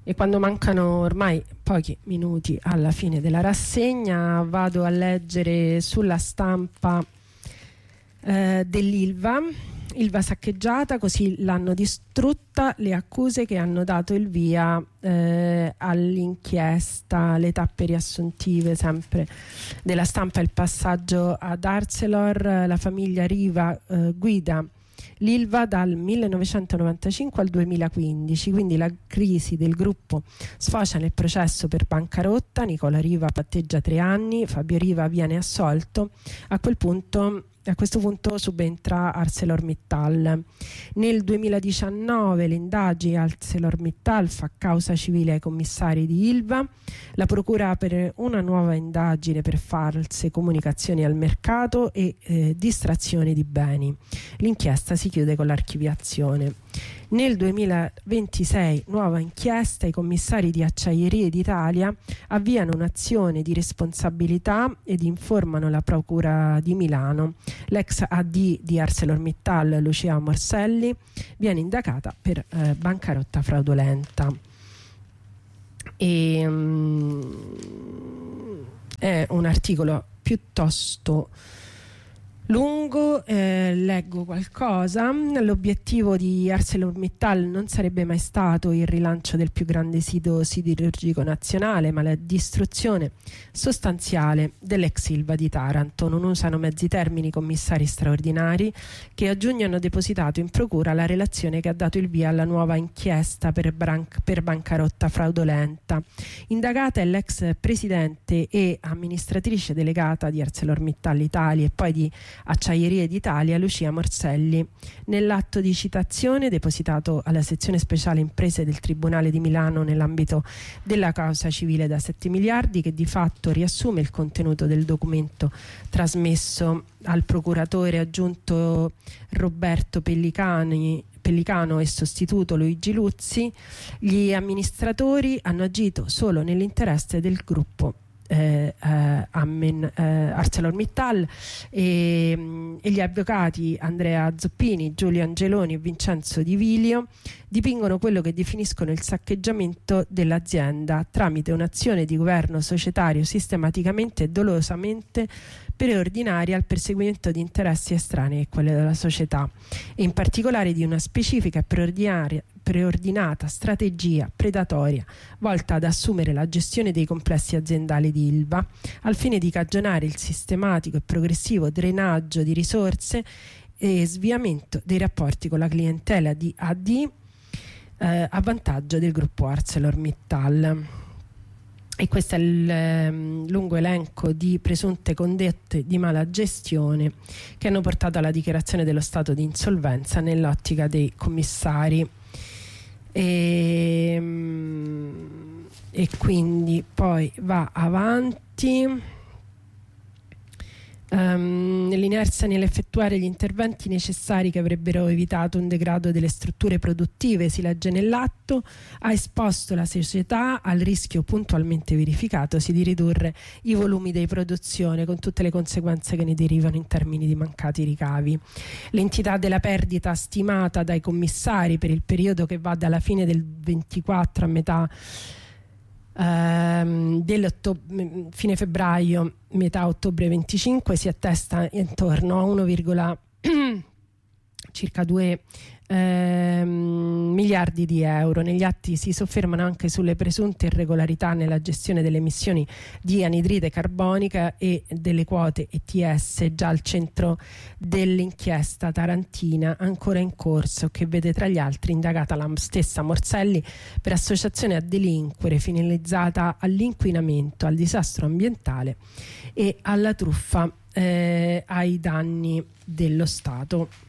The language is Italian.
E quando mancano ormai pochi minuti alla fine della rassegna vado a leggere sulla stampa dell'Ilva. Ilva saccheggiata, così l'hanno distrutta, le accuse che hanno dato il via all'inchiesta, le tappe riassuntive sempre della stampa, il passaggio ad Arcelor. La famiglia Riva guida l'Ilva dal 1995 al 2015, quindi la crisi del gruppo sfocia nel processo per bancarotta. Nicola Riva patteggia 3 anni, Fabio Riva viene assolto. A questo punto subentra ArcelorMittal. Nel 2019 le indagini ArcelorMittal fa causa civile ai commissari di Ilva. La procura apre una nuova indagine per false comunicazioni al mercato e distrazione di beni. L'inchiesta si chiude con l'archiviazione. Nel 2026 nuova inchiesta, i commissari di Acciaierie d'Italia avviano un'azione di responsabilità ed informano la Procura di Milano. L'ex AD di ArcelorMittal, Lucia Morselli, viene indagata per bancarotta fraudolenta. È un articolo piuttosto lungo, leggo qualcosa. L'obiettivo di ArcelorMittal non sarebbe mai stato il rilancio del più grande sito siderurgico nazionale, ma la distruzione sostanziale dell'ex Ilva di Taranto. Non usano mezzi termini commissari straordinari, che a giugno hanno depositato in procura la relazione che ha dato il via alla nuova inchiesta per bancarotta fraudolenta. Indagata è l'ex presidente e amministratrice delegata di ArcelorMittal Italia e poi di Acciaierie d'Italia, Lucia Morselli. Nell'atto di citazione depositato alla sezione speciale imprese del Tribunale di Milano nell'ambito della causa civile da 7 miliardi, che di fatto riassume il contenuto del documento trasmesso al procuratore aggiunto Roberto Pellicano e sostituto Luigi Luzzi, gli amministratori hanno agito solo nell'interesse del gruppo ArcelorMittal e gli avvocati Andrea Zoppini, Giulio Angeloni e Vincenzo Di Vilio dipingono quello che definiscono il saccheggiamento dell'azienda tramite un'azione di governo societario sistematicamente e dolosamente preordinaria al perseguimento di interessi estranei a quelli della società, e in particolare di una specifica e preordinata strategia predatoria volta ad assumere la gestione dei complessi aziendali di Ilva al fine di cagionare il sistematico e progressivo drenaggio di risorse e sviamento dei rapporti con la clientela di AD a vantaggio del gruppo ArcelorMittal. E questo è il lungo elenco di presunte condotte di mala gestione che hanno portato alla dichiarazione dello stato di insolvenza nell'ottica dei commissari. E quindi poi va avanti. Nell'inerzia nell'effettuare gli interventi necessari che avrebbero evitato un degrado delle strutture produttive, si legge nell'atto, ha esposto la società al rischio puntualmente verificatosi di ridurre i volumi di produzione, con tutte le conseguenze che ne derivano in termini di mancati ricavi. L'entità della perdita stimata dai commissari per il periodo che va dalla fine del 24 a metà fine febbraio, metà ottobre 25, si attesta intorno a circa 2 miliardi di euro. Negli atti si soffermano anche sulle presunte irregolarità nella gestione delle emissioni di anidride carbonica e delle quote ETS, già al centro dell'inchiesta tarantina ancora in corso, che vede tra gli altri indagata la stessa Morselli per associazione a delinquere finalizzata all'inquinamento, al disastro ambientale e alla truffa ai danni dello Stato.